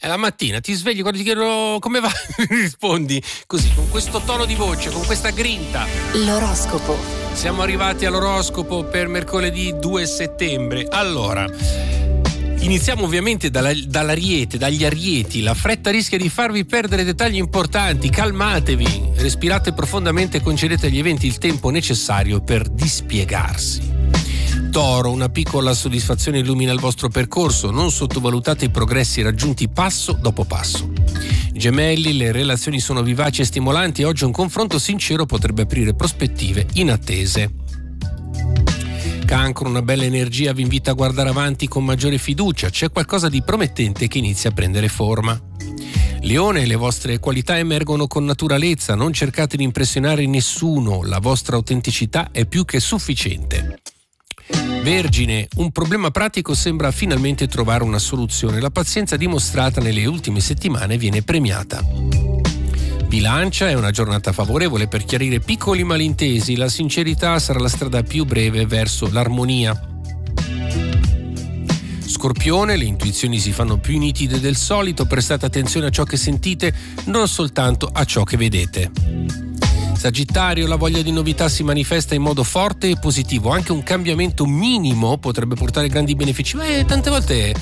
È la mattina, ti svegli, quando ti chiedono come va, rispondi così, con questo tono di voce, con questa grinta. L'oroscopo. Siamo arrivati all'oroscopo per mercoledì 2 settembre. Allora, iniziamo ovviamente dall'Ariete, dagli Arieti. La fretta rischia di farvi perdere dettagli importanti. Calmatevi, respirate profondamente e concedete agli eventi il tempo necessario per dispiegarsi. Toro, una piccola soddisfazione illumina il vostro percorso, non sottovalutate i progressi raggiunti passo dopo passo. Gemelli, le relazioni sono vivaci e stimolanti e oggi un confronto sincero potrebbe aprire prospettive inattese. Cancro, una bella energia vi invita a guardare avanti con maggiore fiducia, c'è qualcosa di promettente che inizia a prendere forma. Leone, le vostre qualità emergono con naturalezza, non cercate di impressionare nessuno, la vostra autenticità è più che sufficiente. Vergine, un problema pratico sembra finalmente trovare una soluzione. La pazienza dimostrata nelle ultime settimane viene premiata. Bilancia, è una giornata favorevole per chiarire piccoli malintesi. La sincerità sarà la strada più breve verso l'armonia. Scorpione, le intuizioni si fanno più nitide del solito. Prestate attenzione a ciò che sentite, non soltanto a ciò che vedete. Sagittario, la voglia di novità si manifesta in modo forte e positivo, anche un cambiamento minimo potrebbe portare grandi benefici. Tante volte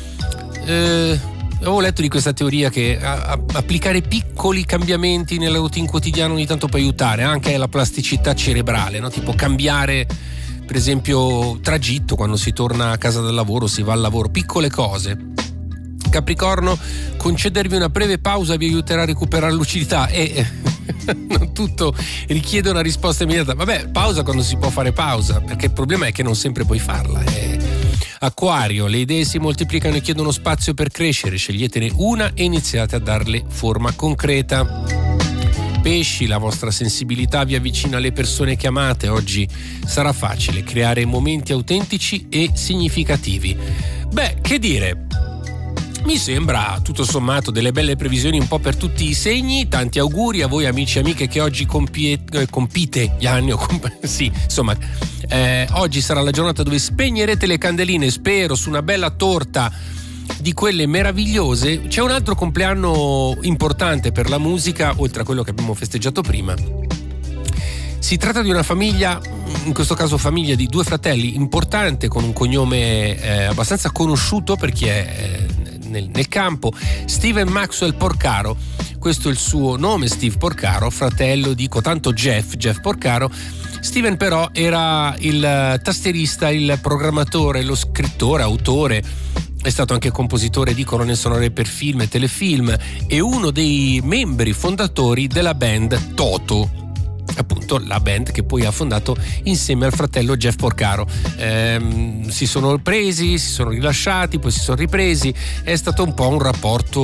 avevo letto di questa teoria che applicare piccoli cambiamenti nella routine quotidiana ogni tanto può aiutare anche la plasticità cerebrale, no? Tipo cambiare per esempio tragitto quando si torna a casa dal lavoro, si va al lavoro, piccole cose. Capricorno, concedervi una breve pausa vi aiuterà a recuperare lucidità e non tutto richiede una risposta immediata. Vabbè, pausa quando si può fare pausa, perché il problema è che non sempre puoi farla. Acquario, le idee si moltiplicano e chiedono spazio per crescere, sceglietene una e iniziate a darle forma concreta. Pesci, la vostra sensibilità vi avvicina alle persone che amate. Oggi sarà facile creare momenti autentici e significativi. Beh, che dire? Mi sembra tutto sommato delle belle previsioni un po' per tutti i segni. Tanti auguri a voi amici e amiche che oggi compite gli anni sì, insomma, oggi sarà la giornata dove spegnerete le candeline, spero, su una bella torta di quelle meravigliose. C'è un altro compleanno importante per la musica, oltre a quello che abbiamo festeggiato prima. Si tratta di una famiglia, in questo caso famiglia di due fratelli, importante, con un cognome abbastanza conosciuto per chi è nel campo. Steven Maxwell Porcaro, questo è il suo nome, Steve Porcaro, fratello di cotanto Jeff Porcaro. Steven però era il tastierista, il programmatore, lo scrittore, autore, è stato anche compositore di colonne sonore per film e telefilm e uno dei membri fondatori della band Toto, appunto la band che poi ha fondato insieme al fratello Jeff Porcaro. Si sono presi, si sono rilasciati, poi si sono ripresi. È stato un po' un rapporto,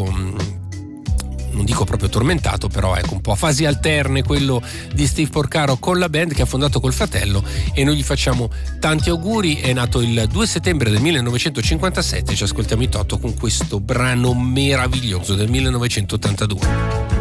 non dico proprio tormentato, però ecco, un po' a fasi alterne quello di Steve Porcaro con la band che ha fondato col fratello, e noi gli facciamo tanti auguri. È nato il 2 settembre del 1957, ci ascoltiamo i Toto con questo brano meraviglioso del 1982.